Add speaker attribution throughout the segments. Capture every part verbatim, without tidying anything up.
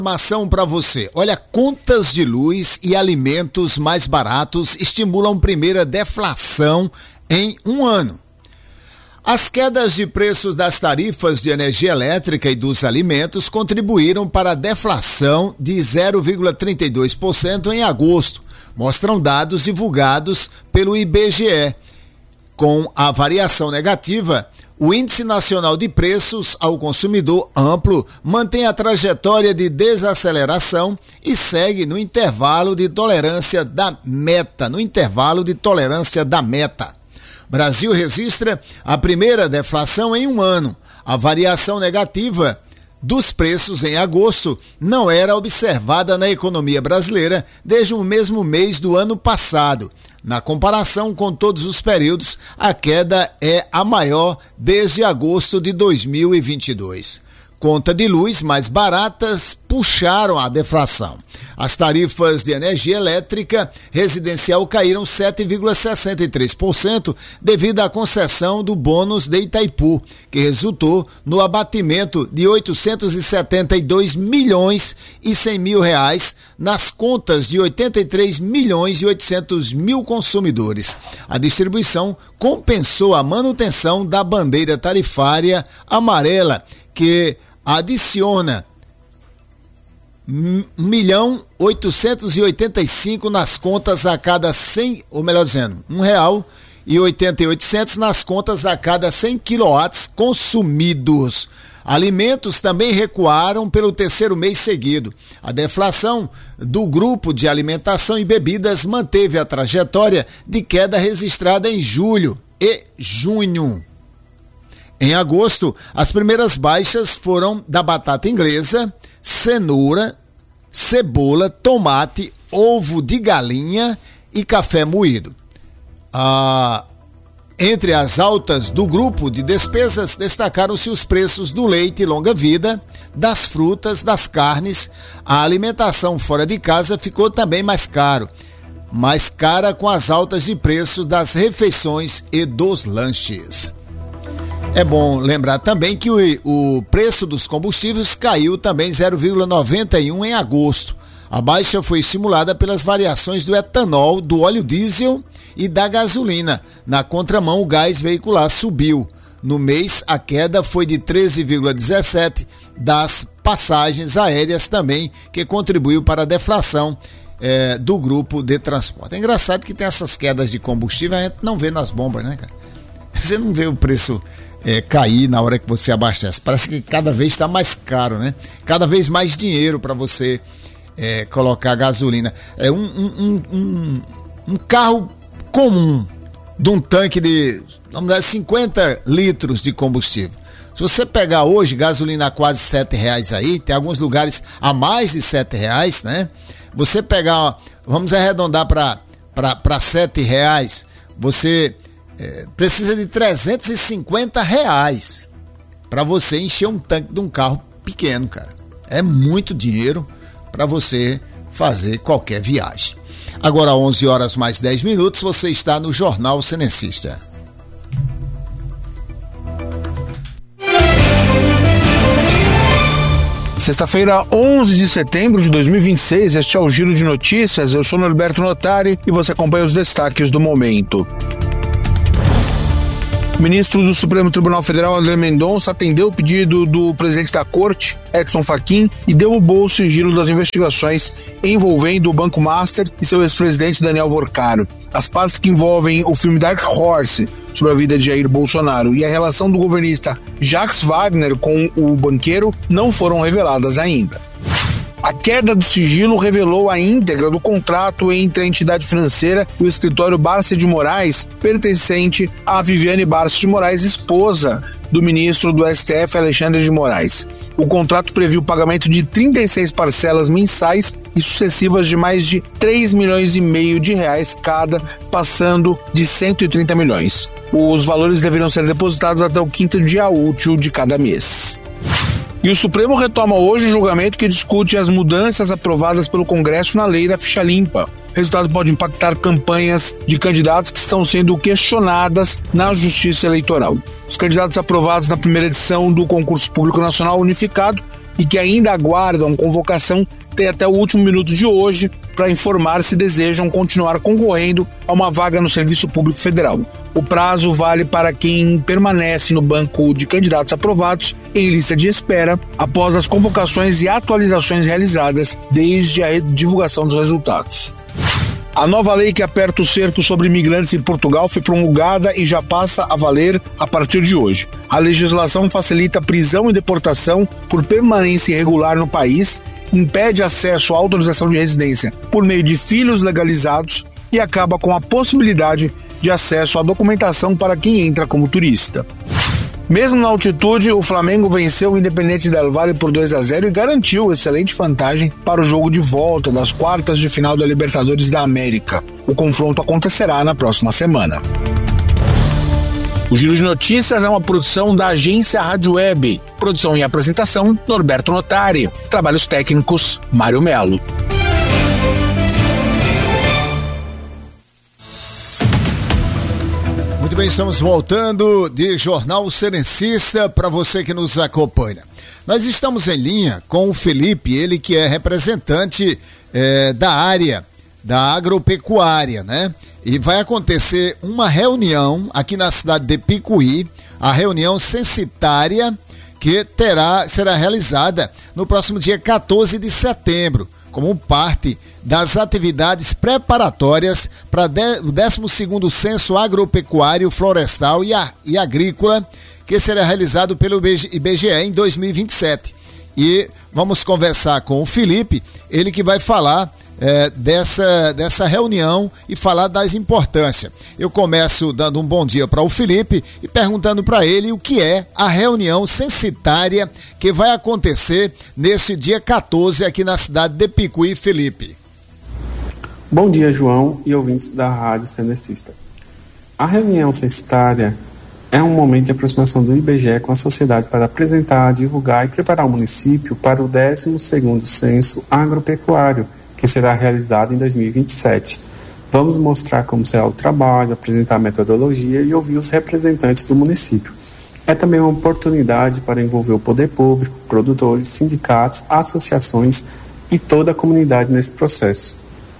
Speaker 1: Informação para você. Olha, contas de luz e alimentos mais baratos estimulam primeira deflação em um ano. As quedas de preços das tarifas de energia elétrica e dos alimentos contribuíram para a deflação de zero vírgula trinta e dois por cento em agosto, mostram dados divulgados pelo I B G E. Com a variação negativa, o Índice Nacional de Preços ao Consumidor Amplo mantém a trajetória de desaceleração e segue no intervalo de tolerância da meta, no intervalo de tolerância da meta. Brasil registra a primeira deflação em um ano. A variação negativa dos preços em agosto não era observada na economia brasileira desde o mesmo mês do ano passado. Na comparação com todos os períodos, a queda é a maior desde agosto de dois mil e vinte e dois. Conta de luz mais baratas puxaram a deflação. As tarifas de energia elétrica residencial caíram sete vírgula sessenta e três por cento devido à concessão do bônus de Itaipu, que resultou no abatimento de oitocentos e setenta e dois milhões e cem mil reais nas contas de oitenta e três milhões e oitocentos mil consumidores. A distribuição compensou a manutenção da bandeira tarifária amarela, que adiciona um milhão oitocentos e oitenta e cinco nas contas a cada cem, ou melhor dizendo, um real e oitenta e oito centos nas contas a cada cem quilowatts consumidos. Alimentos também recuaram pelo terceiro mês seguido. A deflação do grupo de alimentação e bebidas manteve a trajetória de queda registrada em julho e junho. Em agosto, as primeiras baixas foram da batata inglesa, cenoura, cebola, tomate, ovo de galinha e café moído. Ah, entre as altas do grupo de despesas, destacaram-se os preços do leite longa-vida, das frutas, das carnes. A alimentação fora de casa ficou também mais caro, mais cara com as altas de preço das refeições e dos lanches. É bom lembrar também que o, o preço dos combustíveis caiu também zero vírgula noventa e um em agosto. A baixa foi estimulada pelas variações do etanol, do óleo diesel e da gasolina. Na contramão, o gás veicular subiu. No mês, a queda foi de treze vírgula dezessete das passagens aéreas também, que contribuiu para a deflação é, do grupo de transporte. É engraçado que tem essas quedas de combustível, a gente não vê nas bombas, né, cara? Você não vê o preço É, cair na hora que você abastece. Parece que cada vez está mais caro, né? Cada vez mais dinheiro para você é, colocar gasolina. É um, um, um, um carro comum de um tanque de, vamos dizer, cinquenta litros de combustível. Se você pegar hoje gasolina a quase sete reais aí, tem alguns lugares a mais de sete reais, né? Você pegar, vamos arredondar para sete reais, você É, precisa de trezentos e cinquenta reais para você encher um tanque de um carro pequeno, cara. É muito dinheiro para você fazer qualquer viagem. Agora, onze horas mais dez minutos, você está no Jornal Senencista.
Speaker 2: Sexta-feira, onze de setembro de dois mil e vinte e seis, este é o Giro de Notícias. Eu sou Norberto Notari e você acompanha os destaques do momento. O ministro do Supremo Tribunal Federal, André Mendonça, atendeu o pedido do presidente da Corte, Edson Fachin, e derrubou o sigilo das investigações envolvendo o Banco Master e seu ex-presidente Daniel Vorcaro. As partes que envolvem o filme Dark Horse sobre a vida de Jair Bolsonaro e a relação do governista Jacques Wagner com o banqueiro não foram reveladas ainda. A queda do sigilo revelou a íntegra do contrato entre a entidade financeira e o escritório Barça de Moraes, pertencente a Viviane Barça de Moraes, esposa do ministro do S T F, Alexandre de Moraes. O contrato previu o pagamento de trinta e seis parcelas mensais e sucessivas de mais de três milhões e meio de reais cada, passando de cento e trinta milhões. Os valores deveriam ser depositados até o quinto dia útil de cada mês. E o Supremo retoma hoje o julgamento que discute as mudanças aprovadas pelo Congresso na lei da ficha limpa. O resultado pode impactar campanhas de candidatos que estão sendo questionadas na Justiça Eleitoral. Os candidatos aprovados na primeira edição do Concurso Público Nacional Unificado e que ainda aguardam convocação têm até o último minuto de hoje para informar se desejam continuar concorrendo a uma vaga no Serviço Público Federal. O prazo vale para quem permanece no banco de candidatos aprovados em lista de espera após as convocações e atualizações realizadas desde a divulgação dos resultados. A nova lei que aperta o cerco sobre imigrantes em Portugal foi promulgada e já passa a valer a partir de hoje. A legislação facilita a prisão e deportação por permanência irregular no país, impede acesso à autorização de residência por meio de filhos legalizados e acaba com a possibilidade de acesso à documentação para quem entra como turista. Mesmo na altitude, o Flamengo venceu o Independente Del Valle por dois a zero e garantiu excelente vantagem para o jogo de volta das quartas de final da Libertadores da América. O confronto acontecerá na próxima semana. O Giro de Notícias é uma produção da agência Rádio Web. Produção e apresentação, Norberto Notari. Trabalhos técnicos, Mário Melo.
Speaker 1: Muito bem, estamos voltando de Jornal Serencista para você que nos acompanha. Nós estamos em linha com o Felipe, ele que é representante é, da área da agropecuária, né? E vai acontecer uma reunião aqui na cidade de Picuí, a reunião censitária que terá, será realizada no próximo dia quatorze de setembro, como parte das atividades preparatórias para o décimo segundo Censo Agropecuário, Florestal e, a, e Agrícola, que será realizado pelo I B G E em dois mil e vinte e sete. E vamos conversar com o Felipe, ele que vai falar é, dessa, dessa reunião e falar das importâncias. Eu começo dando um bom dia para o Felipe e perguntando para ele o que é a reunião censitária que vai acontecer nesse dia quatorze aqui na cidade de Picuí. Felipe.
Speaker 3: Bom dia, João e ouvintes da Rádio Senencista. A reunião censitária é um momento de aproximação do I B G E com a sociedade para apresentar, divulgar e preparar o município para o décimo segundo Censo Agropecuário, que será realizado em dois mil e vinte e sete. Vamos mostrar como será o trabalho, apresentar a metodologia e ouvir os representantes do município. É também uma oportunidade para envolver o poder público, produtores, sindicatos, associações e toda a comunidade nesse processo.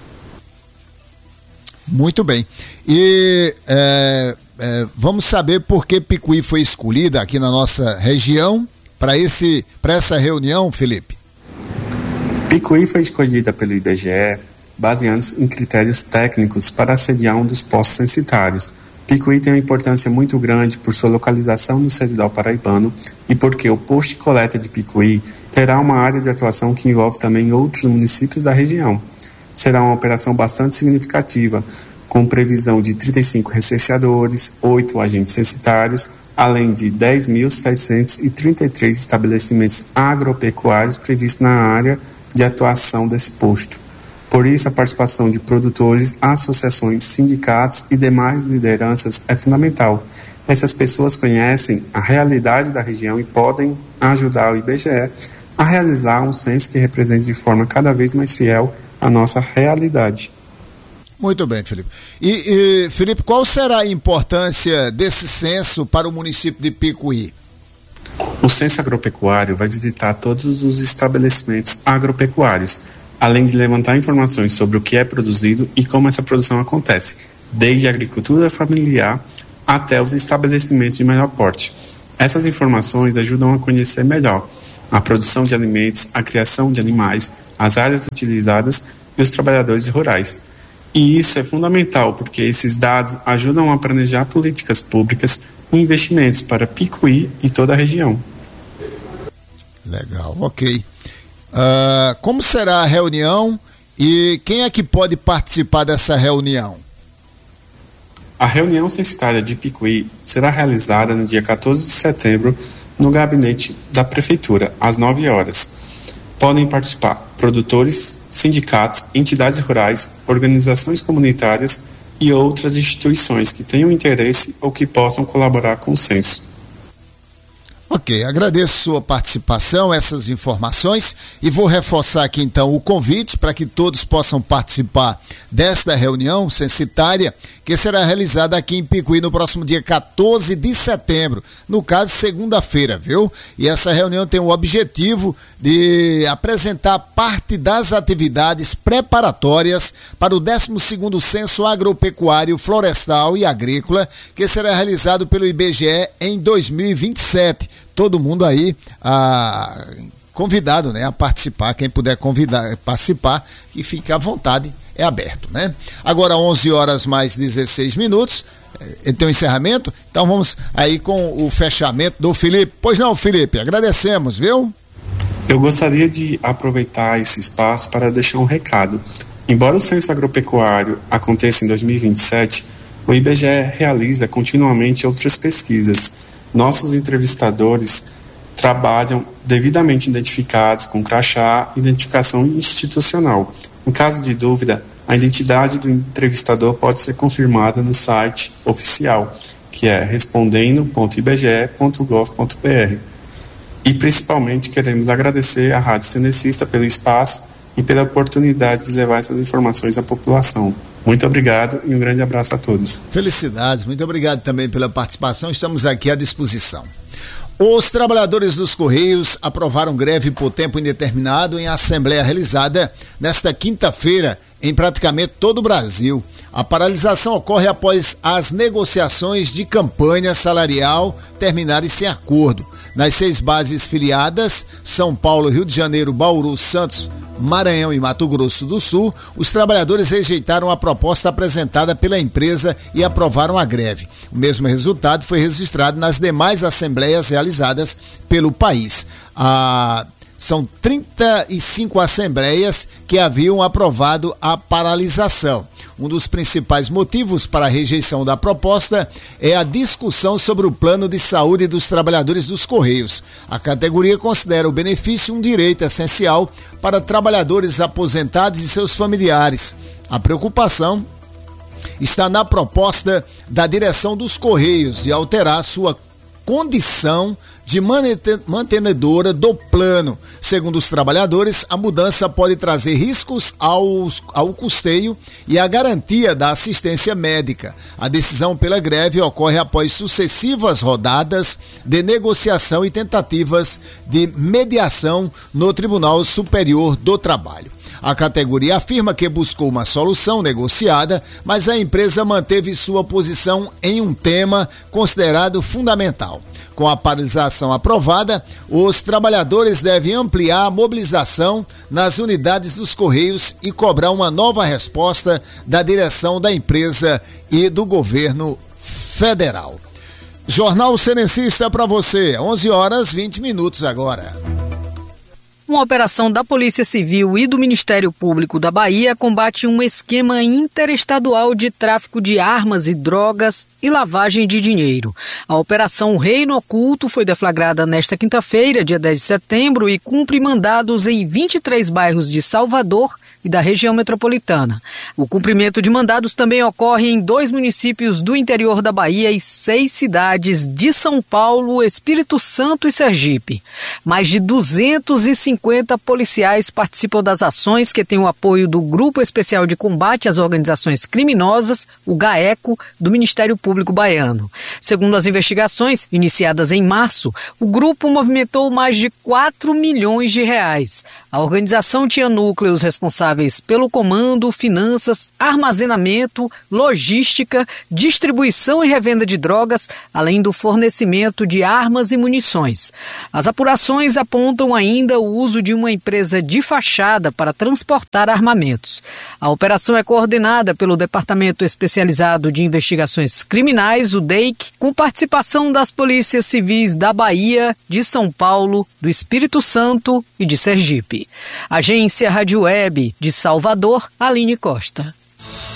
Speaker 1: Muito bem. E é, é, vamos saber por que Picuí foi escolhida aqui na nossa região para esse, para essa reunião, Felipe?
Speaker 3: Picuí foi escolhida pelo I B G E baseando-se em critérios técnicos para sediar um dos postos censitários. Picuí tem uma importância muito grande por sua localização no Seridó Paraibano e porque o posto de coleta de Picuí terá uma área de atuação que envolve também outros municípios da região. Será uma operação bastante significativa, com previsão de trinta e cinco recenseadores, oito agentes censitários, além de dez mil seiscentos e trinta e três estabelecimentos agropecuários previstos na área de atuação desse posto. Por isso, a participação de produtores, associações, sindicatos e demais lideranças é fundamental. Essas pessoas conhecem a realidade da região e podem ajudar o I B G E a realizar um censo que represente de forma cada vez mais fiel a nossa realidade.
Speaker 1: Muito bem, Felipe. E, e, Felipe, qual será a importância desse censo para o município de Picuí?
Speaker 3: O censo agropecuário vai visitar todos os estabelecimentos agropecuários, além de levantar informações sobre o que é produzido e como essa produção acontece, desde a agricultura familiar até os estabelecimentos de menor porte. Essas informações ajudam a conhecer melhor a produção de alimentos, a criação de animais, as áreas utilizadas e os trabalhadores rurais. E isso é fundamental porque esses dados ajudam a planejar políticas públicas e investimentos para Picuí e toda a região.
Speaker 1: Legal, ok. Uh, como será a reunião e quem é que pode participar dessa reunião?
Speaker 3: A reunião censitária de Picuí será realizada no dia quatorze de setembro no gabinete da Prefeitura, às nove horas. Podem participar produtores, sindicatos, entidades rurais, organizações comunitárias e outras instituições que tenham interesse ou que possam colaborar com o censo.
Speaker 1: Ok, agradeço sua participação, essas informações, e vou reforçar aqui então o convite para que todos possam participar desta reunião censitária que será realizada aqui em Picuí no próximo dia quatorze de setembro, no caso segunda-feira, viu? E essa reunião tem o objetivo de apresentar parte das atividades preparatórias para o décimo segundo Censo Agropecuário, Florestal e Agrícola, que será realizado pelo I B G E em dois mil e vinte e sete. Todo mundo aí ah, convidado, né, a participar. Quem puder convidar, participar, e fique à vontade, é aberto, né? Agora onze horas mais dezesseis minutos, tem um encerramento, então vamos aí com o fechamento do Felipe. Pois não, Felipe, agradecemos, viu?
Speaker 3: Eu gostaria de aproveitar esse espaço para deixar um recado. Embora o Censo Agropecuário aconteça em dois mil e vinte e sete, o I B G E realiza continuamente outras pesquisas. Nossos entrevistadores trabalham devidamente identificados com crachá, identificação institucional. Em caso de dúvida, a identidade do entrevistador pode ser confirmada no site oficial, que é respondendo ponto i b g e ponto gov ponto b r. E principalmente queremos agradecer à Rádio Cenecista pelo espaço e pela oportunidade de levar essas informações à população. Muito obrigado e um grande abraço a todos.
Speaker 1: Felicidades, muito obrigado também pela participação, estamos aqui à disposição. Os trabalhadores dos Correios aprovaram greve por tempo indeterminado em assembleia realizada nesta quinta-feira em praticamente todo o Brasil. A paralisação ocorre após as negociações de campanha salarial terminarem sem acordo. Nas seis bases filiadas, São Paulo, Rio de Janeiro, Bauru, Santos, Maranhão e Mato Grosso do Sul, os trabalhadores rejeitaram a proposta apresentada pela empresa e aprovaram a greve. O mesmo resultado foi registrado nas demais assembleias realizadas pelo país. A São trinta e cinco assembleias que haviam aprovado a paralisação. Um dos principais motivos para a rejeição da proposta é a discussão sobre o plano de saúde dos trabalhadores dos Correios. A categoria considera o benefício um direito essencial para trabalhadores aposentados e seus familiares. A preocupação está na proposta da direção dos Correios de alterar sua condição de mantenedora do plano. Segundo os trabalhadores, a mudança pode trazer riscos aos, ao custeio e à garantia da assistência médica. A decisão pela greve ocorre após sucessivas rodadas de negociação e tentativas de mediação no Tribunal Superior do Trabalho. A categoria afirma que buscou uma solução negociada, mas a empresa manteve sua posição em um tema considerado fundamental. Com a paralisação aprovada, os trabalhadores devem ampliar a mobilização nas unidades dos Correios e cobrar uma nova resposta da direção da empresa e do governo federal. Jornal Cenecista para você, onze horas e vinte minutos agora.
Speaker 4: Uma operação da Polícia Civil e do Ministério Público da Bahia combate um esquema interestadual de tráfico de armas e drogas e lavagem de dinheiro. A Operação Reino Oculto foi deflagrada nesta quinta-feira, dia dez de setembro, e cumpre mandados em vinte e três bairros de Salvador e da região metropolitana. O cumprimento de mandados também ocorre em dois municípios do interior da Bahia e seis cidades de São Paulo, Espírito Santo e Sergipe. Mais de duzentos e cinquenta policiais participam das ações que têm o apoio do Grupo Especial de Combate às Organizações Criminosas, o GAECO, do Ministério Público Baiano. Segundo as investigações, iniciadas em março, o grupo movimentou mais de quatro milhões de reais. A organização tinha núcleos responsáveis pelo comando, finanças, armazenamento, logística, distribuição e revenda de drogas, além do fornecimento de armas e munições. As apurações apontam ainda o uso de uma empresa de fachada para transportar armamentos. A operação é coordenada pelo Departamento Especializado de Investigações Criminais, o D E I C, com participação das polícias civis da Bahia, de São Paulo, do Espírito Santo e de Sergipe. Agência Rádio Web de Salvador, Aline Costa.